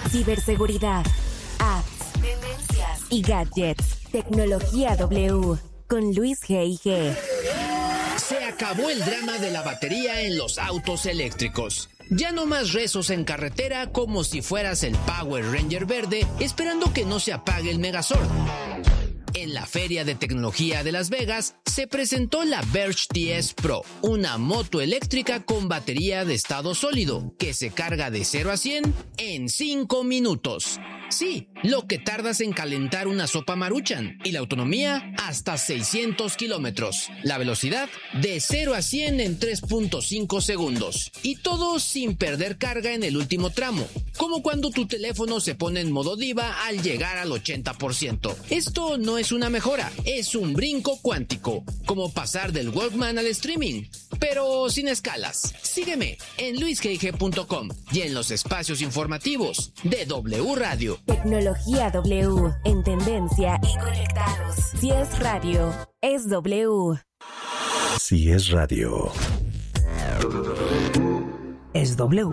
Ciberseguridad, apps, tendencias y gadgets. Tecnología W con Luis G.I.G. Se acabó el drama de la batería en los autos eléctricos. Ya no más rezos en carretera como si fueras el Power Ranger verde esperando que no se apague el Megazord. En la Feria de Tecnología de Las Vegas se presentó la Verge TS Pro, una moto eléctrica con batería de estado sólido que se carga de 0 a 100 en 5 minutos. Sí, lo que tardas en calentar una sopa Maruchan, y la autonomía hasta 600 kilómetros. La velocidad de 0 a 100 en 3.5 segundos. Y todo sin perder carga en el último tramo, como cuando tu teléfono se pone en modo diva al llegar al 80%. Esto no es una mejora, es un brinco cuántico, como pasar del Walkman al streaming, pero sin escalas. Sígueme en luisgig.com y en los espacios informativos de W Radio. Tecnología W, en tendencia y conectados. Si es radio, es W. Si es radio, es W.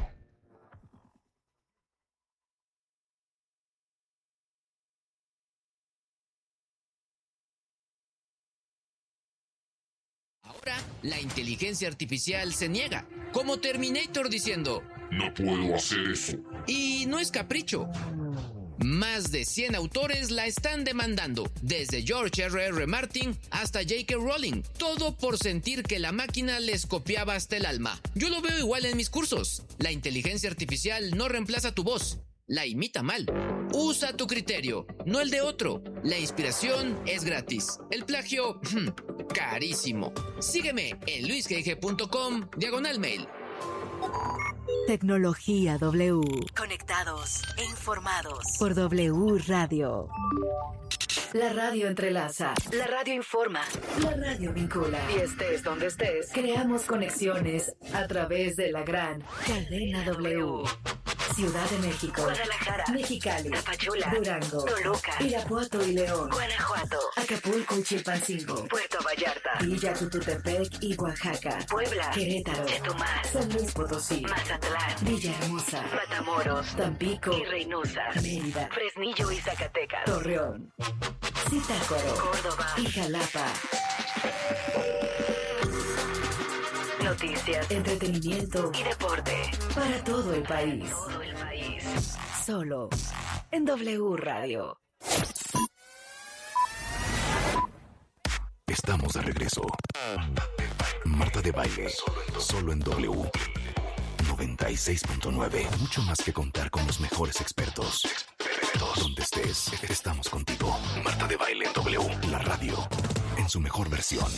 Ahora, la inteligencia artificial se niega, como Terminator diciendo: no puedo hacer eso. Y no es capricho. Más de 100 autores la están demandando, desde George R.R. Martin hasta J.K. Rowling, todo por sentir que la máquina les copiaba hasta el alma. Yo lo veo igual en mis cursos. La inteligencia artificial no reemplaza tu voz, la imita mal. Usa tu criterio, no el de otro. La inspiración es gratis. El plagio, carísimo. Sígueme en luisgig.com/mail. Tecnología W. Conectados e informados Por W Radio. La radio entrelaza. La radio informa. La radio vincula. Y estés donde estés, creamos conexiones a través de la gran cadena W. Ciudad de México, Guadalajara, Mexicali, Tapachula, Durango, Toluca, Irapuato y León, Guanajuato, Acapulco y Chilpancingo, Puerto Vallarta, Villa Tututepec y Oaxaca, Puebla, Querétaro, Chetumal, San Luis Potosí, Mazatlán, Villahermosa, Matamoros, Tampico y Reynosa, Mérida, Fresnillo y Zacatecas, Torreón, Zitácuaro, Córdoba y Jalapa. Noticias, Entretenimiento y deporte para todo el país. todo el país. Solo en W Radio. estamos de regreso. Marta de Baile, solo en W 96.9. Mucho más que contar con los mejores expertos. Donde estés, estamos contigo. Marta de Baile en W, la radio, en su mejor versión.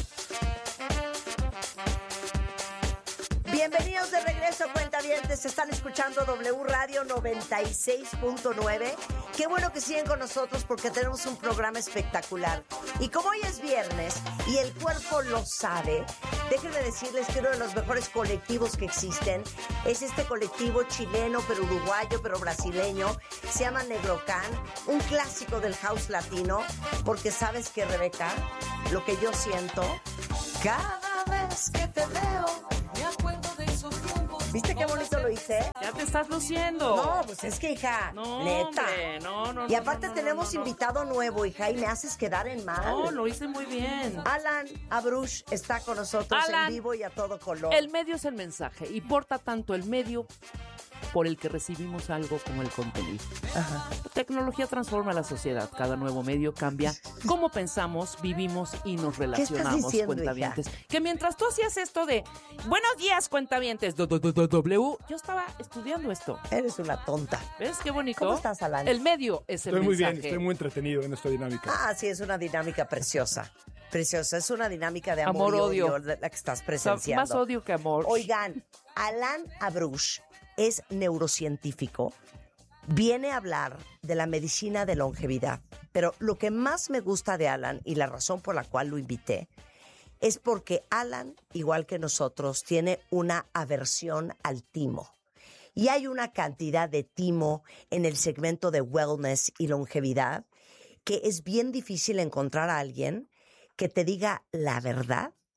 Bienvenidos de regreso, cuentavientes. Están escuchando W Radio 96.9. Qué bueno que siguen con nosotros porque tenemos un programa espectacular. Y como hoy es viernes y el cuerpo lo sabe, déjenme decirles que uno de los mejores colectivos que existen es este colectivo chileno, pero uruguayo, pero brasileño. Se llama Negrocan, un clásico del house latino. Porque sabes que, Rebeca, lo que yo siento cada vez que te veo, me acuerdo de esos tiempos. ¿Viste qué bonito lo hice? Ya te estás luciendo. No, pues es que, hija, No, neta. hombre, no. Y aparte no, tenemos no. invitado nuevo, hija, y me haces quedar en mal. No, lo hice muy bien. Alan Abrush está con nosotros Alan, en vivo y a todo color. El medio es el mensaje. Importa tanto el medio por el que recibimos algo como el contenido. Ajá. La tecnología transforma la sociedad. Cada nuevo medio cambia cómo pensamos, vivimos y nos relacionamos, diciendo, cuentavientes. Que mientras tú hacías esto de buenos días, cuentavientes, W, yo estaba estudiando esto. Eres una tonta. ¿Ves qué bonito? ¿Cómo estás, Alan? El medio es el Estoy muy mensaje. bien, estoy muy entretenido en esta dinámica. Ah, sí, es una dinámica preciosa. Preciosa. Es una dinámica de amor, y Amor-odio. odio la que estás O sea, presenciando. más odio que amor. Oigan, Alan Abrush es neurocientífico. Viene a hablar de la medicina de longevidad. Pero lo que más me gusta de Alan y la razón por la cual lo invité es porque Alan, igual que nosotros, tiene una aversión al timo. Y hay una cantidad de timo en el segmento de wellness y longevidad que es bien difícil encontrar a alguien que te diga la verdad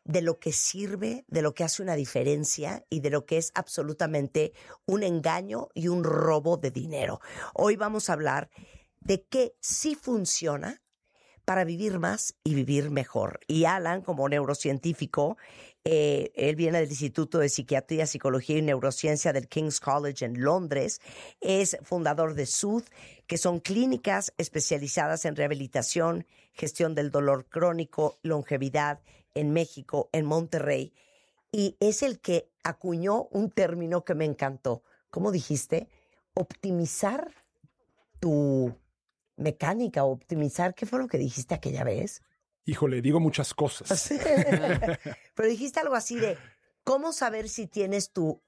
de lo que sirve, de lo que hace una diferencia y de lo que es absolutamente un engaño y un robo de dinero. Hoy vamos a hablar de qué sí funciona para vivir más y vivir mejor. Y Alan, como neurocientífico, él viene del Instituto de Psiquiatría, Psicología y Neurociencia del King's College en Londres, es fundador de Soothe, que son clínicas especializadas en rehabilitación, gestión del dolor crónico, longevidad en México, en Monterrey, y es el que acuñó un término que me encantó. ¿Cómo dijiste? Optimizar tu mecánica, optimizar, ¿qué fue lo que dijiste aquella vez? Híjole, digo muchas cosas. Pero dijiste algo así de, ¿cómo saber si tienes tu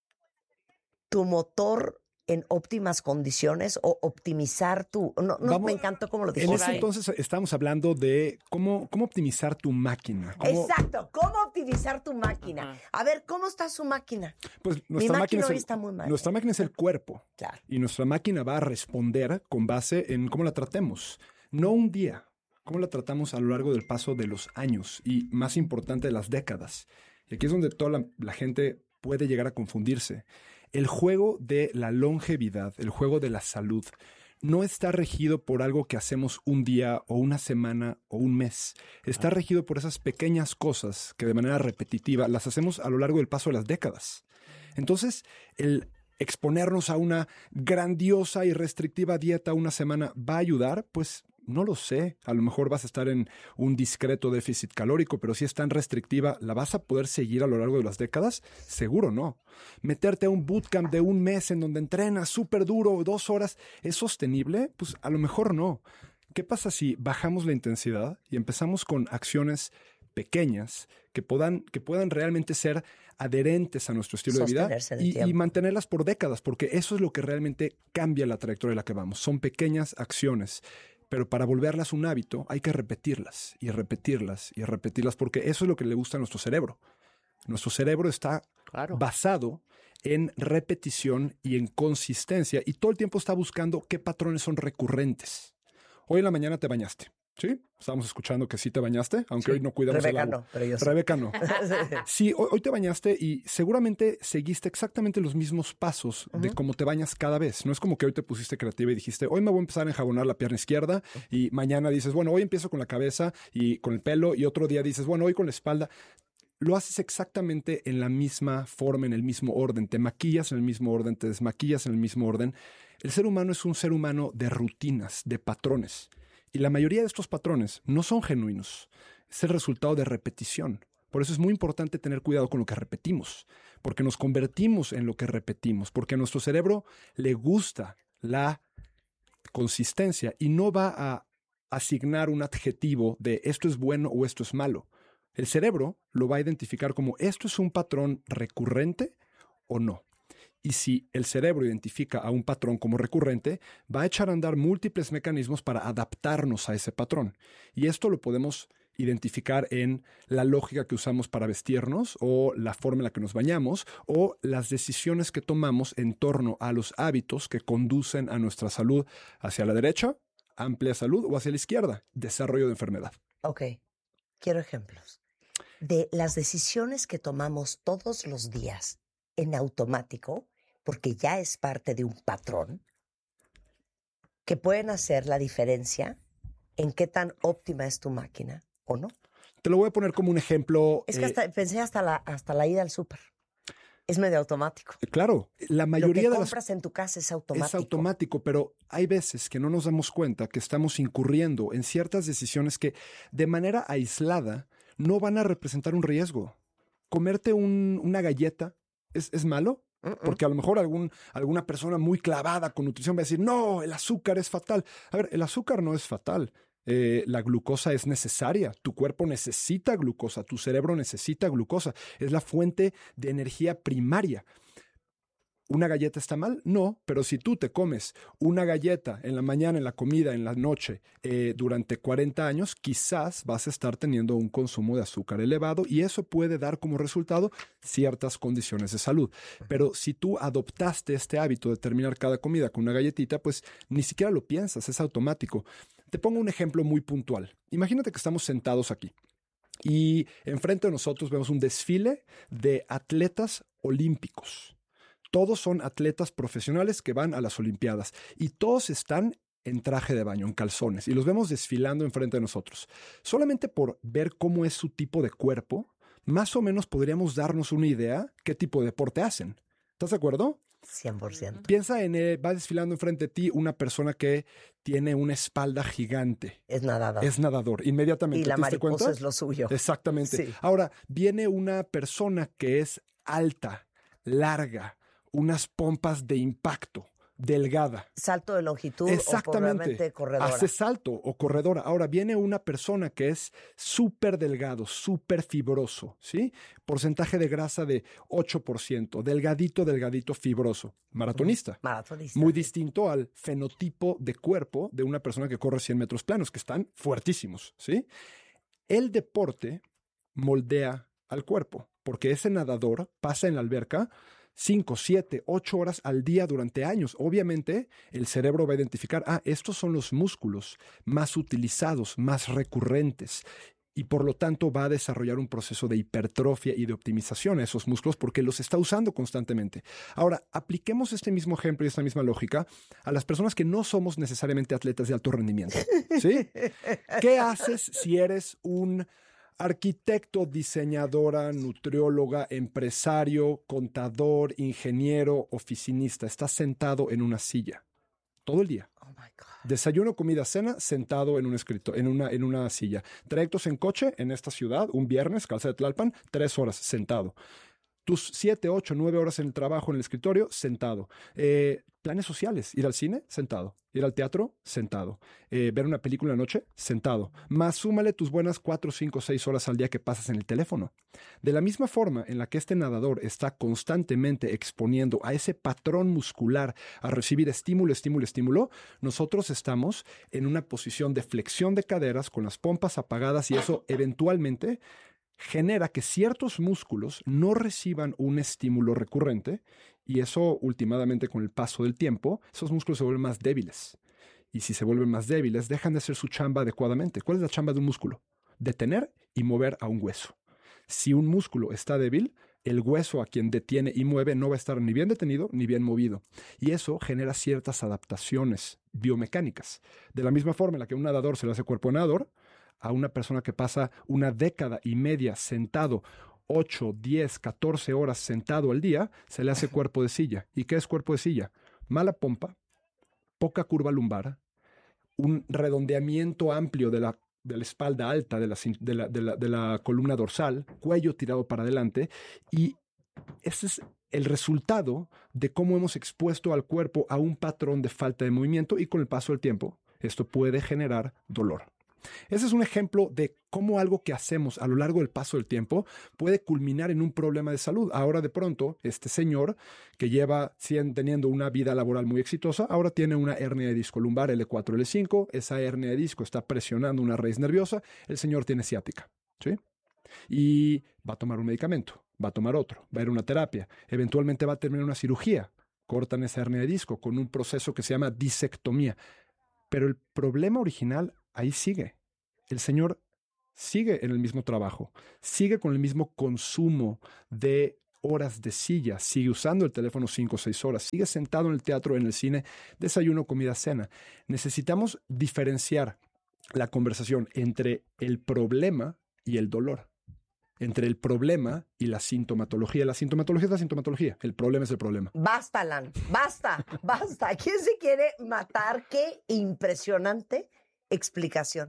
motor en óptimas condiciones o optimizar me encantó cómo lo dijiste. En ese entonces estábamos hablando de cómo optimizar tu máquina. Exacto, cómo optimizar tu máquina. Ajá. A ver, ¿cómo está su máquina? Pues Mi máquina hoy está muy mal. Nuestra máquina es el cuerpo. Claro. Y nuestra máquina va a responder con base en cómo la tratemos. No un día, cómo la tratamos a lo largo del paso de los años y, más importante, de las décadas. Y aquí es donde toda la gente puede llegar a confundirse. El juego de la longevidad, el juego de la salud, no está regido por algo que hacemos un día o una semana o un mes. Está regido por esas pequeñas cosas que de manera repetitiva las hacemos a lo largo del paso de las décadas. Entonces, el exponernos a una grandiosa y restrictiva dieta una semana va a ayudar, pues no lo sé. A lo mejor vas a estar en un discreto déficit calórico, pero si es tan restrictiva, ¿la vas a poder seguir a lo largo de las décadas? Seguro no. Meterte a un bootcamp de un mes en donde entrenas súper duro, 2 horas, ¿es sostenible? Pues a lo mejor no. ¿Qué pasa si bajamos la intensidad y empezamos con acciones pequeñas que puedan realmente ser adherentes a nuestro estilo de vida y mantenerlas por décadas? Porque eso es lo que realmente cambia la trayectoria en la que vamos. Son pequeñas acciones. Pero para volverlas un hábito hay que repetirlas y repetirlas y repetirlas porque eso es lo que le gusta a nuestro cerebro. Nuestro cerebro está basado en repetición y en consistencia y todo el tiempo está buscando qué patrones son recurrentes. Hoy en la mañana te bañaste, ¿sí? Estábamos escuchando que sí te bañaste, aunque hoy no cuidamos Rebeca el agua. no, pero yo sí. Rebeca no. Sí, hoy te bañaste y seguramente seguiste exactamente los mismos pasos de cómo te bañas cada vez. No es como que hoy te pusiste creativa y dijiste, hoy me voy a empezar a enjabonar la pierna izquierda y mañana dices, bueno, hoy empiezo con la cabeza y con el pelo y otro día dices, bueno, hoy con la espalda. Lo haces exactamente en la misma forma, en el mismo orden. Te maquillas en el mismo orden, te desmaquillas en el mismo orden. El ser humano es un ser humano de rutinas, de patrones. Y la mayoría de estos patrones no son genuinos. Es el resultado de repetición. Por eso es muy importante tener cuidado con lo que repetimos, porque nos convertimos en lo que repetimos, porque a nuestro cerebro le gusta la consistencia y no va a asignar un adjetivo de esto es bueno o esto es malo. El cerebro lo va a identificar como esto es un patrón recurrente o no. Y si el cerebro identifica a un patrón como recurrente, va a echar a andar múltiples mecanismos para adaptarnos a ese patrón. Y esto lo podemos identificar en la lógica que usamos para vestirnos o la forma en la que nos bañamos o las decisiones que tomamos en torno a los hábitos que conducen a nuestra salud hacia la derecha, amplia salud, o hacia la izquierda, desarrollo de enfermedad. Ok, quiero ejemplos de las decisiones que tomamos todos los días en automático, porque ya es parte de un patrón, que pueden hacer la diferencia en qué tan óptima es tu máquina o no. Te lo voy a poner como un ejemplo. Es que pensé hasta la ida al súper. Es medio automático. Claro, la mayoría lo que de compras en tu casa es automático. Es automático, pero hay veces que no nos damos cuenta que estamos incurriendo en ciertas decisiones que de manera aislada no van a representar un riesgo. Comerte una galleta ¿es malo? Porque a lo mejor alguna persona muy clavada con nutrición va a decir, no, el azúcar es fatal. A ver, el azúcar no es fatal. La glucosa es necesaria. Tu cuerpo necesita glucosa, tu cerebro necesita glucosa. Es la fuente de energía primaria. ¿Una galleta está mal? No, pero si tú te comes una galleta en la mañana, en la comida, en la noche, durante 40 años, quizás vas a estar teniendo un consumo de azúcar elevado y eso puede dar como resultado ciertas condiciones de salud. Pero si tú adoptaste este hábito de terminar cada comida con una galletita, pues ni siquiera lo piensas, es automático. Te pongo un ejemplo muy puntual. Imagínate que estamos sentados aquí Y enfrente de nosotros vemos un desfile de atletas olímpicos. Todos son atletas profesionales que van a las Olimpiadas y todos están en traje de baño, en calzones, y los vemos desfilando enfrente de nosotros. Solamente por ver cómo es su tipo de cuerpo, más o menos podríamos darnos una idea qué tipo de deporte hacen. ¿Estás de acuerdo? 100%. Piensa en, va desfilando enfrente de ti una persona que tiene una espalda gigante. Es nadador. Es nadador, inmediatamente. Y la ¿te diste mariposa cuenta? es lo suyo. Exactamente. Sí. Ahora, viene una persona que es alta, larga, unas pompas de impacto, delgada. Salto de longitud o probablemente corredora. Hace salto o corredora. Ahora viene una persona que es súper delgado, súper fibroso, ¿sí? Porcentaje de grasa de 8%, delgadito, fibroso. Maratonista. Maratonista. Muy distinto al fenotipo de cuerpo de una persona que corre 100 metros planos, que están fuertísimos, ¿sí? El deporte moldea al cuerpo, porque ese nadador pasa en la alberca 5, 7, 8 horas al día durante años. Obviamente, el cerebro va a identificar, estos son los músculos más utilizados, más recurrentes, y por lo tanto va a desarrollar un proceso de hipertrofia y de optimización a esos músculos porque los está usando constantemente. Ahora, apliquemos este mismo ejemplo y esta misma lógica a las personas que no somos necesariamente atletas de alto rendimiento, ¿sí? ¿Qué haces si eres un arquitecto, diseñadora, nutrióloga, empresario, contador, ingeniero, oficinista? Estás sentado en una silla todo el día. Oh my God. Desayuno, comida, cena, sentado en un escritorio, en una silla. Trayectos en coche en esta ciudad, un viernes, Calzada de Tlalpan, 3 horas sentado. Tus 7, 8, 9 horas en el trabajo, en el escritorio, sentado. Planes sociales, ir al cine, sentado. Ir al teatro, sentado. Ver una película en la noche, sentado. Más súmale tus buenas 4, 5, 6 horas al día que pasas en el teléfono. De la misma forma en la que este nadador está constantemente exponiendo a ese patrón muscular a recibir estímulo, nosotros estamos en una posición de flexión de caderas con las pompas apagadas y eso eventualmente genera que ciertos músculos no reciban un estímulo recurrente y eso últimamente con el paso del tiempo, esos músculos se vuelven más débiles. Y si se vuelven más débiles, dejan de hacer su chamba adecuadamente. ¿Cuál es la chamba de un músculo? Detener y mover a un hueso. Si un músculo está débil, el hueso a quien detiene y mueve no va a estar ni bien detenido ni bien movido. Y eso genera ciertas adaptaciones biomecánicas. De la misma forma en la que a un nadador se le hace cuerpo de nadador, a una persona que pasa una década y media sentado, 8, 10, 14 horas sentado al día, se le hace cuerpo de silla. ¿Y qué es cuerpo de silla? Mala pompa, poca curva lumbar, un redondeamiento amplio de la espalda alta, de la columna dorsal, cuello tirado para adelante, y ese es el resultado de cómo hemos expuesto al cuerpo a un patrón de falta de movimiento y con el paso del tiempo esto puede generar dolor. Ese es un ejemplo de cómo algo que hacemos a lo largo del paso del tiempo puede culminar en un problema de salud. Ahora de pronto, este señor que lleva teniendo una vida laboral muy exitosa, ahora tiene una hernia de disco lumbar L4, L5, esa hernia de disco está presionando una raíz nerviosa, el señor tiene ciática, ¿sí? Y va a tomar un medicamento, va a tomar otro, va a ir a una terapia, eventualmente va a terminar una cirugía, cortan esa hernia de disco con un proceso que se llama disectomía. Pero el problema original ahí sigue. El señor sigue en el mismo trabajo, sigue con el mismo consumo de horas de silla, sigue usando el teléfono 5 o 6 horas, sigue sentado en el teatro, en el cine, desayuno, comida, cena. Necesitamos diferenciar la conversación entre el problema y el dolor, entre el problema y la sintomatología. La sintomatología es la sintomatología, el problema es el problema. Basta, Alan, basta. ¿Quién se quiere matar? Qué impresionante explicación.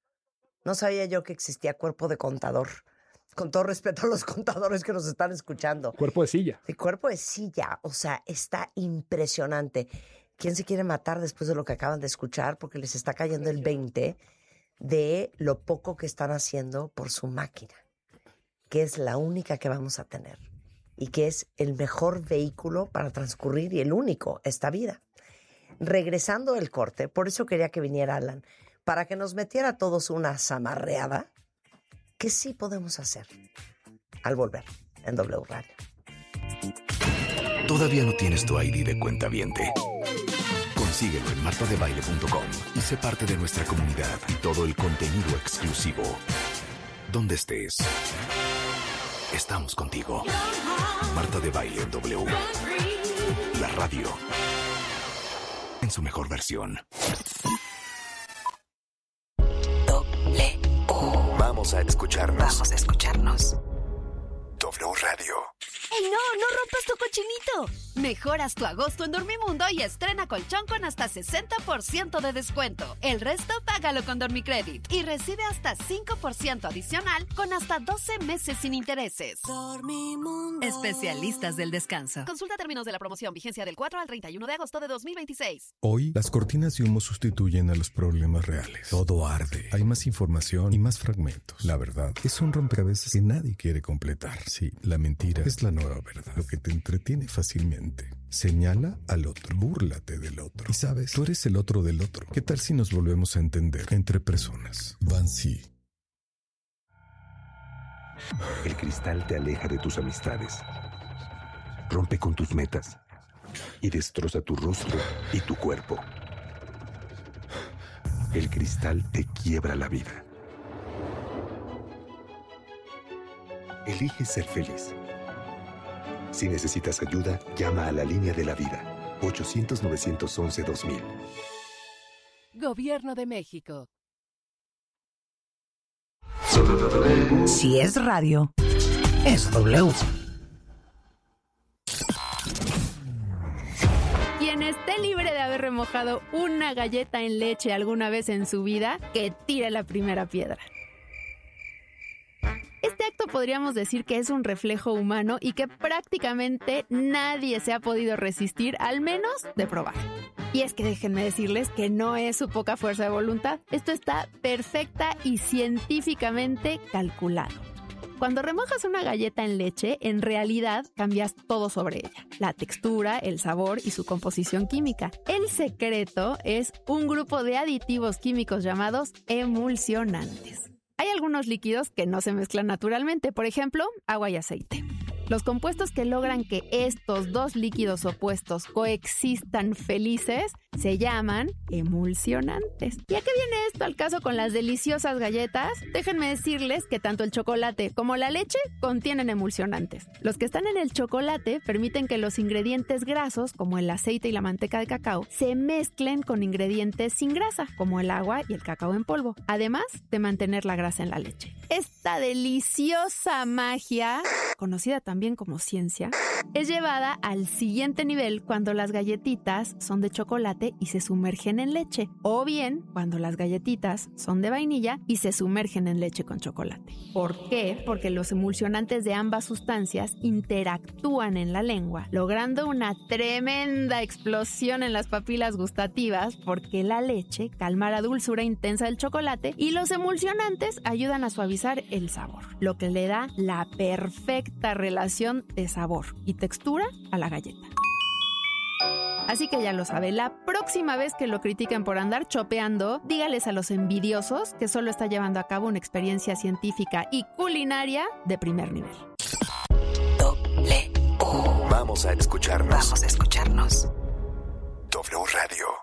No sabía yo que existía cuerpo de contador. Con todo respeto a los contadores que nos están escuchando. Cuerpo de silla. El cuerpo de silla, o sea, está impresionante. ¿Quién se quiere matar después de lo que acaban de escuchar? Porque les está cayendo el 20 de lo poco que están haciendo por su máquina, que es la única que vamos a tener y que es el mejor vehículo para transcurrir y el único esta vida. Regresando del corte, por eso quería que viniera Alan, para que nos metiera a todos una zamarreada que sí podemos hacer al volver en W Radio. ¿Todavía no tienes tu ID de cuentaviente? Consíguelo en martadebaile.com y sé parte de nuestra comunidad y todo el contenido exclusivo. donde estés. Estamos contigo. Marta de Baile en W. La radio. En su mejor versión. Vamos a escucharnos. W Radio. ¡Ey, no rompas tu cochinito! Mejoras tu agosto en Dormimundo y estrena colchón con hasta 60% de descuento. El resto págalo con Dormicredit y recibe hasta 5% adicional con hasta 12 meses sin intereses. Dormimundo. Especialistas del descanso. Consulta términos de la promoción. Vigencia del 4 al 31 de agosto de 2026. Hoy, las cortinas de humo sustituyen a los problemas reales. Todo arde. Hay más información y más fragmentos. La verdad es un rompecabezas que nadie quiere completar. Sí, la mentira es la nueva verdad. Lo que te entretiene fácilmente. Señala al otro, búrlate del otro. Y sabes, tú eres el otro del otro. ¿Qué tal si nos volvemos a entender entre personas? Bansi. El cristal te aleja de tus amistades, rompe con tus metas y destroza tu rostro y tu cuerpo. El cristal te quiebra la vida. Elige ser feliz. Si necesitas ayuda, llama a la línea de la vida, 800-911-2000. Gobierno de México. Si es radio, es W. Quien esté libre de haber remojado una galleta en leche alguna vez en su vida, que tire la primera piedra. Este acto podríamos decir que es un reflejo humano y que prácticamente nadie se ha podido resistir, al menos de probar. Y es que déjenme decirles que no es su poca fuerza de voluntad. Esto está perfecta y científicamente calculado. Cuando remojas una galleta en leche, en realidad cambias todo sobre ella. La textura, el sabor y su composición química. El secreto es un grupo de aditivos químicos llamados emulsionantes. Hay algunos líquidos que no se mezclan naturalmente, por ejemplo, agua y aceite. Los compuestos que logran que estos dos líquidos opuestos coexistan felices se llaman emulsionantes. ¿Y a qué viene esto al caso con las deliciosas galletas? Déjenme decirles que tanto el chocolate como la leche contienen emulsionantes. Los que están en el chocolate permiten que los ingredientes grasos, como el aceite y la manteca de cacao, se mezclen con ingredientes sin grasa, como el agua y el cacao en polvo, además de mantener la grasa en la leche. Esta deliciosa magia, conocida también como ciencia, es llevada al siguiente nivel cuando las galletitas son de chocolate y se sumergen en leche, o bien cuando las galletitas son de vainilla y se sumergen en leche con chocolate. ¿Por qué? Porque los emulsionantes de ambas sustancias interactúan en la lengua, logrando una tremenda explosión en las papilas gustativas, porque la leche calma la dulzura intensa del chocolate y los emulsionantes ayudan a suavizar el sabor, lo que le da la perfecta relación de sabor y textura a la galleta. Así que ya lo sabe, la próxima vez que lo critiquen por andar chopeando, dígales a los envidiosos que solo está llevando a cabo una experiencia científica y culinaria de primer nivel. Vamos a escucharnos. W Radio.